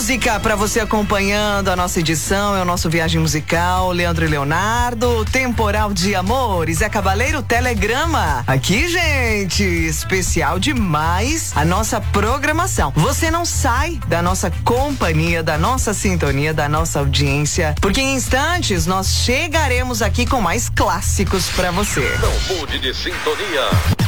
música pra você acompanhando a nossa edição, é o nosso Viagem Musical, Leandro e Leonardo, Temporal de Amor, Zé Cabaleiro, Telegrama. Aqui, gente, especial demais a nossa programação. Você não sai da nossa companhia, da nossa sintonia, da nossa audiência, porque em instantes nós chegaremos aqui com mais clássicos pra você. Não mude de sintonia.